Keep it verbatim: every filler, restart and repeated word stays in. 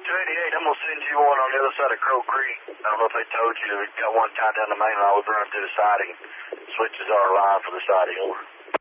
two eighty-eight, I'm going to send you one on the other side of Crow Creek. I don't know if they told you. We've got one tied down the main line. We've run through the siding. Switches our line for the siding over.